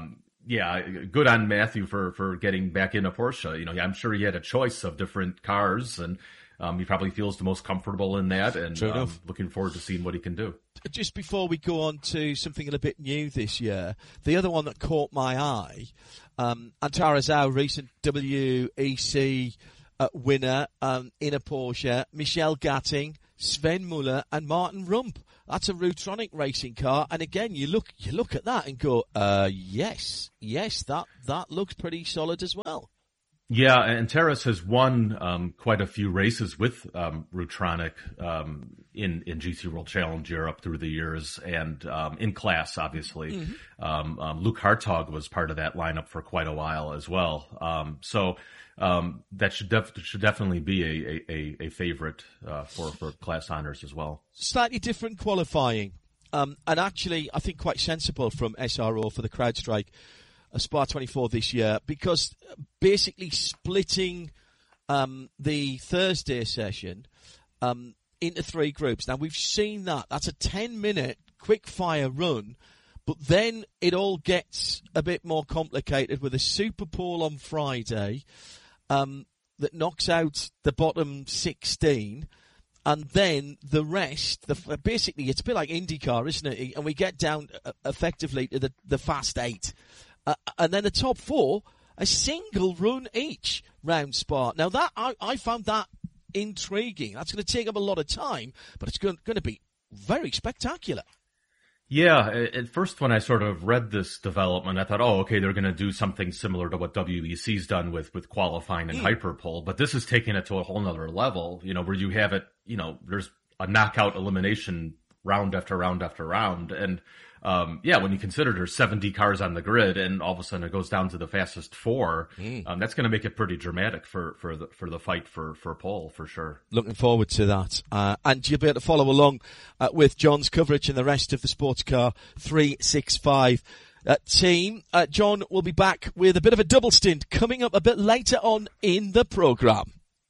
yeah, good on Matthew for, for getting back in a Porsche. You know, I'm sure he had a choice of different cars, and um, he probably feels the most comfortable in that. And True um, enough. looking forward to seeing what he can do. Just before we go on to something a little bit new this year, the other one that caught my eye, um, Antara Zhao, recent W E C uh, winner um, in a Porsche, Michel Gatting, Sven Muller, and Martin Rump. That's a Rutronic racing car, and again, you look you look at that and go, uh, yes, yes, that that looks pretty solid as well. Yeah, and Terrace has won um, quite a few races with um, Rutronic um, in in G T World Challenge Europe through the years, and um, in class, obviously. Mm-hmm. Um, um, Luke Hartog was part of that lineup for quite a while as well. Um, so um, that should def- should definitely be a a, a favorite uh, for for class honors as well. Slightly different qualifying, um, and actually, I think quite sensible from S R O for the CrowdStrike uh, Spa twenty-four this year, because basically splitting um, the Thursday session um, into three groups. Now we've seen that. That's a ten-minute quick-fire run. But then it all gets a bit more complicated with a Super Pole on Friday um, that knocks out the bottom sixteen, and then the rest. The, basically, it's a bit like IndyCar, isn't it? And we get down uh, effectively to the, the fast eight, uh, and then the top four, a single run each round Spa. Now that I, I found that intriguing. That's going to take up a lot of time, but it's going, going to be very spectacular. Yeah, at first when I sort of read this development, I thought, oh, okay, they're going to do something similar to what W E C's done with, with qualifying and mm. Hyperpole, but this is taking it to a whole nother level, you know, where you have it, you know, there's a knockout elimination round after round after round. And, um, yeah, when you consider there's seventy cars on the grid and all of a sudden it goes down to the fastest four, mm. um, that's going to make it pretty dramatic for, for the, for the fight for, for pole, for sure. Looking forward to that. Uh, and you'll be able to follow along uh, with John's coverage and the rest of the Sports Car three sixty-five uh, team. Uh, John will be back with a bit of a double stint coming up a bit later on in the programme.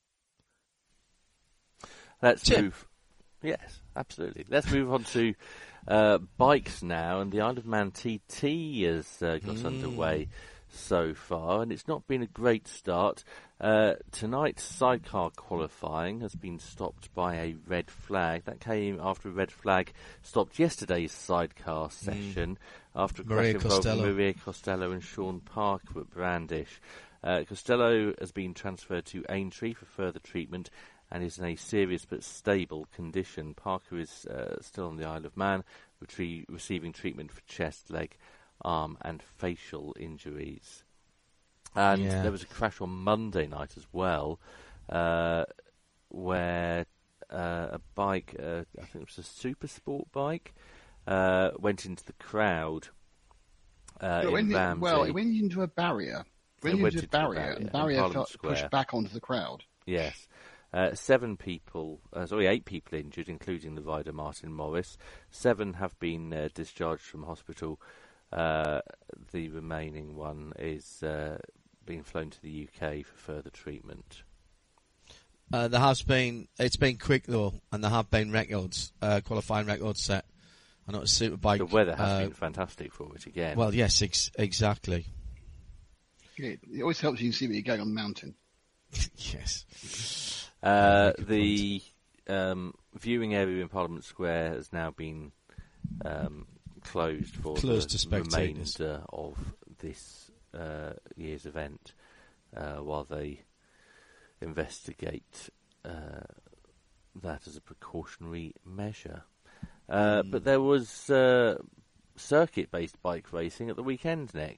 Let's Tim. move. Yes, absolutely. Let's move on to Uh, bikes now, and the Isle of Man T T has uh, got mm. underway so far, and it's not been a great start. Uh, tonight's sidecar qualifying has been stopped by a red flag. That came after a red flag stopped yesterday's sidecar session mm. after a crash Maria involving Costello. Maria Costello and Sean Parker at Brandish. Uh, Costello has been transferred to Aintree for further treatment and is in a serious but stable condition. Parker is uh, still on the Isle of Man, retrie- receiving treatment for chest, leg, arm and facial injuries. And yeah. there was a crash on Monday night as well, uh, where uh, a bike, uh, I think it was a super sport bike, uh, went into the crowd uh, in it, Ramsey. Well, it went into a barrier. It went, it went into a into barrier, barrier and the barrier felt Square. pushed back onto the crowd. Yes. Uh, seven people, uh, sorry, eight people injured, including the rider Martin Morris. Seven have been uh, discharged from hospital. Uh, the remaining one is uh, being flown to the U K for further treatment. Uh, there has been, it's been quick though, and there have been records, uh, qualifying records set. I know it's a superbike. The weather has uh, been fantastic for it again. Well, yes, ex- exactly. Yeah, it always helps you see what you're going on the mountain. Yes. Uh, the um, viewing area in Parliament Square has now been um, closed for Closed the to spectators. remainder of this uh, year's event uh, while they investigate uh, that as a precautionary measure. Uh, mm. But there was uh, circuit-based bike racing at the weekend, Nick.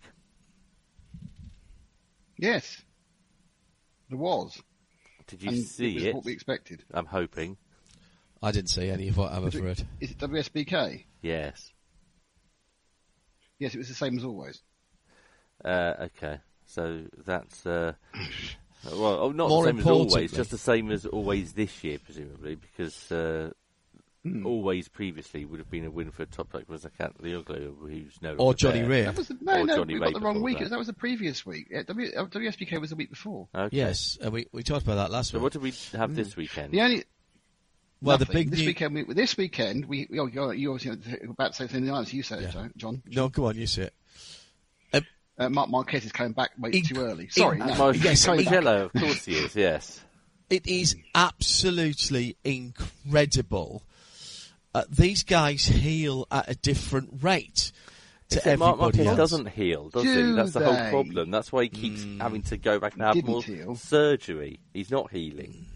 Yes, there was. Did you and see it? Was it? what we expected. I'm hoping. I didn't see any of what I've Is it, read. is it W S B K? Yes. Yes, it was the same as always. Uh, okay, so that's uh, well, oh, not More the same as always, importantly- just the same as always this year, presumably, because uh, Hmm. always previously would have been a win for Top Truck was Zakat Lioglu, who's no Or longer Johnny there. Rea. That was the, no, Or no, Johnny we Ray got the wrong before week. that. That was the previous week. Yeah, w, uh, W S B K was the week before. Okay. Yes, uh, we we talked about that last So week. what do we have this weekend? The only Well, the nothing. big this new- weekend. We, this weekend, we you, you obviously were about to say something else. You said Yeah. it, John. No, go on, you say it. Uh, Uh, Mark Marquez is coming back way Inc- too early. Sorry, inc- no, Mar- he's coming back. Mugello, of course he is, yes. It is absolutely incredible. Uh, these guys heal at a different rate to Except Mark everybody Marquez else. doesn't heal, does Do he? That's the they? whole problem. That's why he keeps Mm. having to go back and have Didn't more heal. surgery. He's not healing.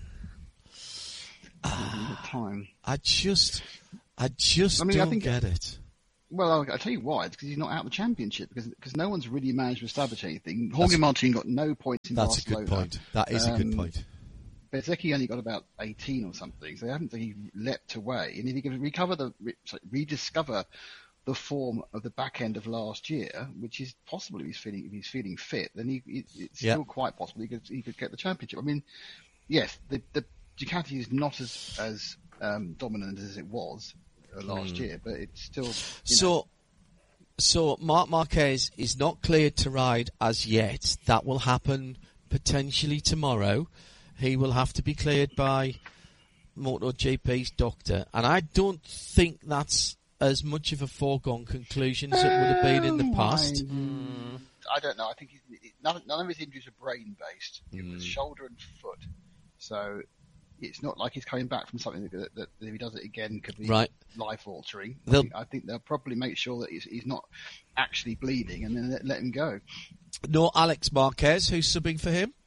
All the time. I just, I just I mean, I don't think- get it. Well, I'll, I'll tell you why. It's because he's not out of the championship. Because because no one's really managed to establish anything. Jorge Martin got no points in That's a Barcelona. good point. That is a good Um, point. Bezzecchi only got about eighteen or something, so they haven't really leapt away. And if he can recover the, re, sorry, rediscover the form of the back end of last year, which is possible if he's feeling if he's feeling fit, then he, it, it's Yeah. still quite possible he could he could get the championship. I mean, yes, the the Ducati is not as as um, dominant as it was uh, last year, but it's still you know, So, so Marc Marquez is not cleared to ride as yet. That will happen potentially tomorrow. He will have to be cleared by MotoGP's doctor, and I don't think that's as much of a foregone conclusion as it would have been in the past. I, I don't know. I think he's, it, none, none of his injuries are brain based. It Hmm. was shoulder and foot, so it's not like he's coming back from something that, that, that if he does it again could be Right. life altering. I They'll- think, I think they'll probably make sure that he's, he's not actually bleeding and then let, let him go. No Alex Marquez, who's subbing for him.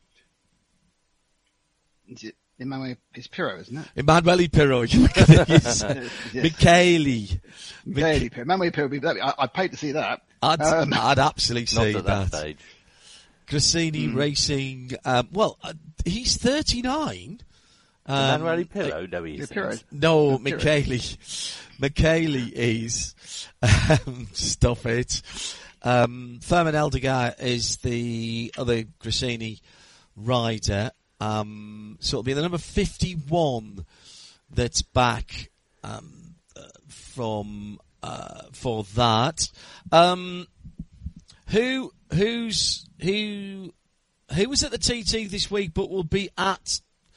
Is it Emmanuel Pispiro, isn't it? Emanuele Pirro. You look at it, yes. Yes. Michele. Michele Pirro. Emmanuel Pirro would be that. I, I'd pay to see that. I'd, Um, I'd absolutely Not say at that that. stage. Grassini Racing. Um, well, uh, he's thirty-nine. Um, Emanuele Pirro? No, he Yeah, isn't. Pirro. No, Pirro. Michele. Michele is. Um, stop it. Um, Fermin Eldegar is the other Grassini rider. Um, so it'll be the number fifty-one that's back um, uh, from uh, for that. Um, who who's who who was at the T T this week, but will be at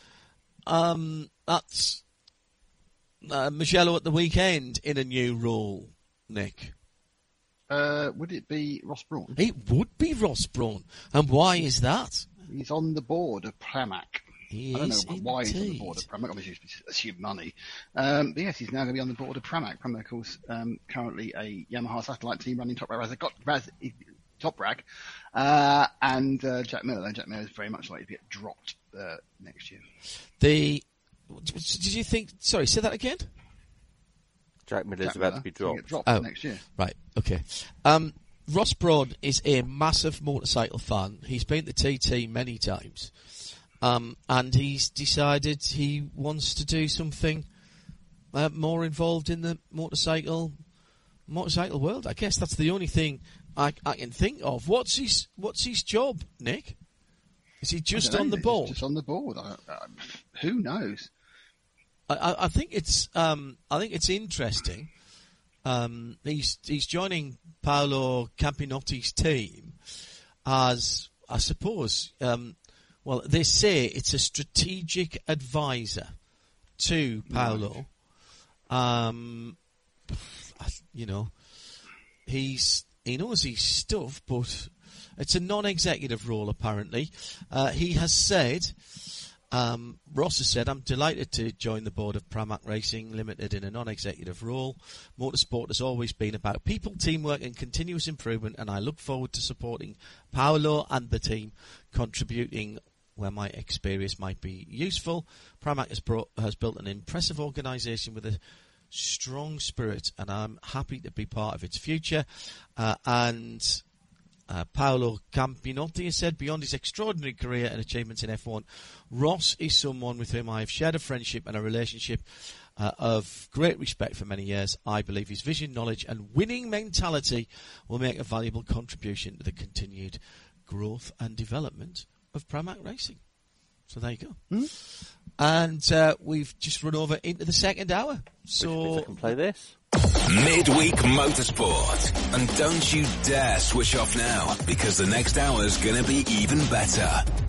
um, at uh, Mugello at the weekend in a new rule, Nick? Uh, would it be Ross Brawn? It would be Ross Brawn, and why is that? He's on the board of Pramac. He I don't know is why he's on the indeed. board of Pramac. Obviously, he's assumed money. Um, but yes, he's now going to be on the board of Pramac. Pramac, of course, um, currently a Yamaha satellite team running Top Rack. Got Raz, Top Rack, uh, and uh, Jack Miller. Jack Miller is very much likely to get dropped uh, next year. The did you think? Sorry, say that again. Jack Miller's Jack about Miller to be is gonna dropped. get dropped Oh. next year. Right. Okay. Um, Ross Brawn is a massive motorcycle fan. He's been to T T many times, um, and he's decided he wants to do something uh, more involved in the motorcycle motorcycle world. I guess that's the only thing I, I can think of. What's his What's his job, Nick? Is he I just don't on know, the he's board? Just on the board. I, I, who knows? I, I, I think it's um, I think it's interesting. Um, he's he's joining Paolo Campiotti's team as I suppose. Um, well, they say it's a strategic advisor to Paolo. Um, you know, he's he knows his stuff, but it's a non-executive role apparently. Uh, he has said. Um, Ross has said, I'm delighted to join the board of Pramac Racing Limited in a non-executive role. Motorsport has always been about people, teamwork and continuous improvement, and I look forward to supporting Paolo and the team, contributing where my experience might be useful. Pramac has, brought, has built an impressive organisation with a strong spirit, and I'm happy to be part of its future. Uh, and... Uh, Paolo Campinotti has said, beyond his extraordinary career and achievements in F one, Ross is someone with whom I have shared a friendship and a relationship uh, of great respect for many years. I believe his vision, knowledge and winning mentality will make a valuable contribution to the continued growth and development of Pramac Racing. So there you go. Hmm? And uh, we've just run over into the second hour. So So I can play this. Midweek Motorsport. And don't you dare switch off now, because the next hour's gonna be even better.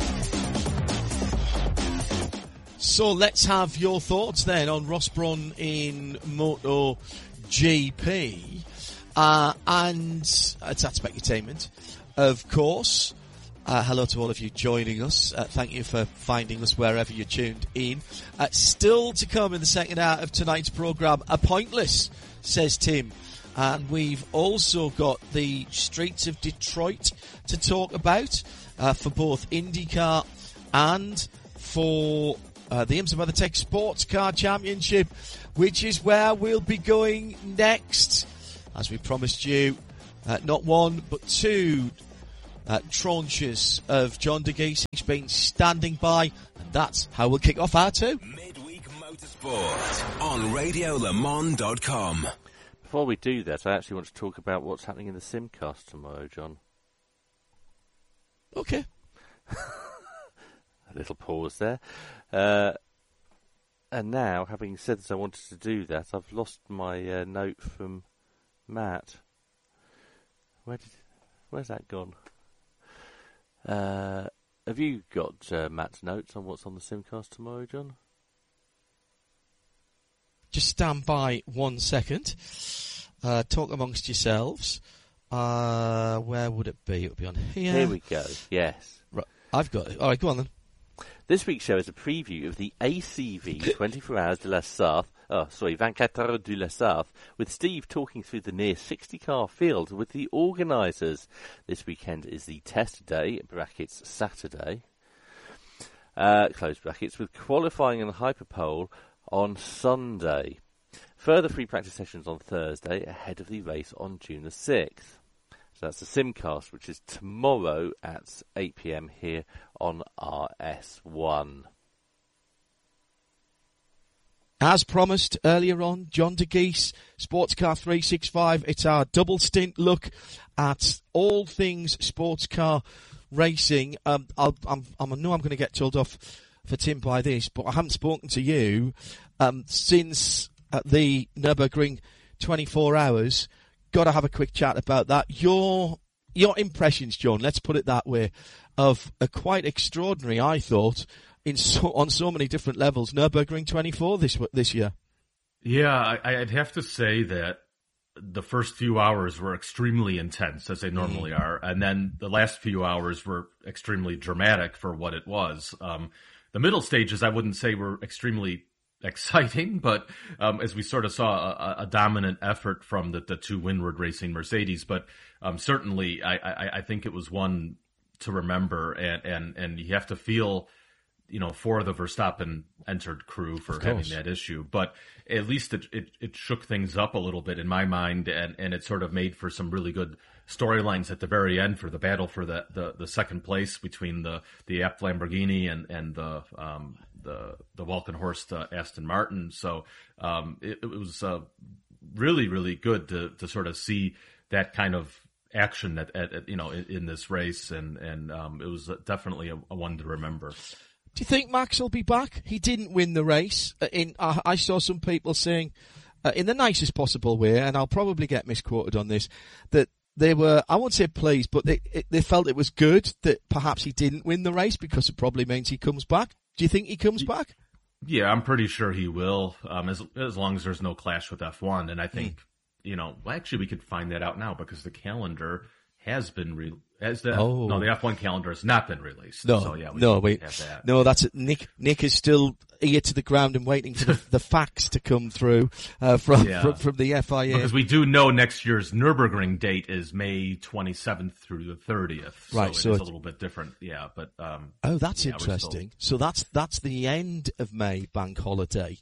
So let's have your thoughts then on Ross Brawn in MotoGP. Uh, and it's at Specutainment. of course. Uh, hello to all of you joining us. Uh, thank you for finding us wherever you're tuned in. Uh, still to come in the second hour of tonight's programme, a pointless, says Tim. And we've also got the streets of Detroit to talk about uh, for both IndyCar and for uh, the IMSA WeatherTech Sports Car Championship, which is where we'll be going next. As we promised you, uh, not one but two Uh, tranches of John DeGeese. He's been standing by, and that's how we'll kick off our two. Midweek Motorsport on radio le mans dot com. Before we do that, I actually want to talk about what's happening in the Simcast tomorrow, John. Okay. A little pause there. Uh, and now, having said that I wanted to do that, I've lost my uh, note from Matt. Where did, where's that gone? Uh, have you got uh, Matt's notes on what's on the Simcast tomorrow, John? Just stand by one second. Uh, talk amongst yourselves. Uh, where would it be? It would be on here. Here we go. Yes. Right, I've got it. All right, go on then. This week's show is a preview of the A C V twenty-four Hours de la Sarthe, oh, sorry, vingt-quatre Heures de la Sarthe, with Steve talking through the near sixty-car field with the organisers. This weekend is the test day, brackets Saturday, uh, close brackets, with qualifying and hyperpole on Sunday. Further free practice sessions on Thursday ahead of the race on June the sixth. So that's the Simcast, which is tomorrow at eight p.m. here on R S one. As promised earlier on, John DeGeese, Sportscar three sixty-five. It's our double stint look at all things sports car racing. Um, I'll, I'm, I'm, I know I'm going to get told off for Tim by this, but I haven't spoken to you um, since at the Nürburgring twenty-four hours. Got to have a quick chat about that. Your your impressions, John, let's put it that way, of a quite extraordinary, I thought, in so, on so many different levels, Nürburgring twenty-four this this year. Yeah, I, I'd have to say that the first few hours were extremely intense, as they normally mm. are, and then the last few hours were extremely dramatic for what it was. Um, the middle stages, I wouldn't say were extremely exciting, but um, as we sort of saw a, a dominant effort from the, the two Windward Racing Mercedes, but um, certainly I, I, I think it was one to remember, and, and, and you have to feel, you know, for the Verstappen entered crew for having that issue, but at least it, it, it shook things up a little bit in my mind, and, and it sort of made for some really good storylines at the very end for the battle for the, the, the second place between the, the Abt Lamborghini and, and the, um, the, the Walkenhorst uh, Aston Martin. So, um, it, it was, uh, really, really good to, to sort of see that kind of action at, at, at you know, in, in this race. And, and, um, it was definitely a, a one to remember. Do you think Max will be back? He didn't win the race. In uh, I saw some people saying, uh, in the nicest possible way, and I'll probably get misquoted on this, that they were, I won't say pleased, but they it, they felt it was good that perhaps he didn't win the race because it probably means he comes back. Do you think he comes back? Yeah, I'm pretty sure he will, um, as as long as there's no clash with F one. And I think, mm. you know, well, actually we could find that out now because the calendar has been re- as the oh. no the F one calendar has not been released. No, so, yeah, we no, wait, have that. no, that's it. Nick. Nick is still ear to the ground and waiting for the, the facts to come through uh, from, yeah. from from the F I A. Because we do know next year's Nürburgring date is May twenty-seventh through the thirtieth. So right, it's so a little bit different. Yeah, but um, oh, that's yeah, interesting. Still... So that's that's the end of May bank holiday,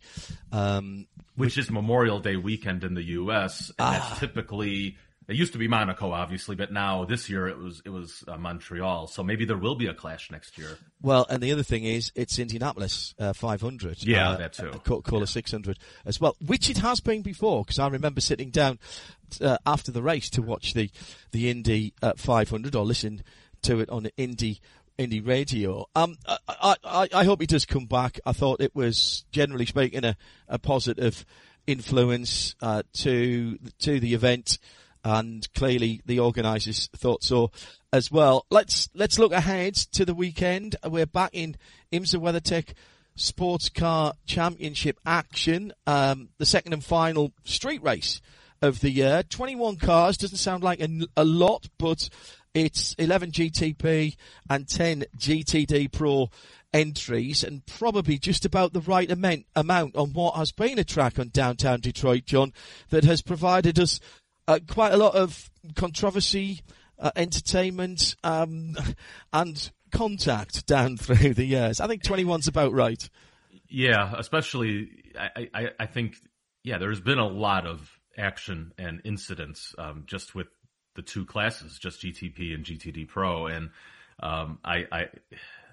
um, which, which is Memorial Day weekend in the U S. And ah. that's typically. It used to be Monaco, obviously, but now this year it was it was uh, Montreal. So maybe there will be a clash next year. Well, and the other thing is it's Indianapolis uh, five hundred. Yeah, uh, that too. Uh, Coca-Cola yeah. six hundred as well, which it has been before. Because I remember sitting down uh, after the race to watch the the Indy uh, five hundred or listen to it on Indy Indy radio. Um, I, I I hope he does come back. I thought it was generally speaking a, a positive influence uh, to to the event. And clearly the organisers thought so as well. Let's let's look ahead to the weekend. We're back in IMSA WeatherTech Sports Car Championship action. Um, the second and final street race of the year. twenty-one cars, doesn't sound like a, a lot, but it's eleven G T P and ten G T D Pro entries, and probably just about the right amount, amount on what has been a track on downtown Detroit, John, that has provided us uh, quite a lot of controversy, uh, entertainment, um, and contact down through the years. I think twenty-one's about right. Yeah, especially, I, I, I think, yeah, there's been a lot of action and incidents um, just with the two classes, just G T P and G T D Pro, and um, I, I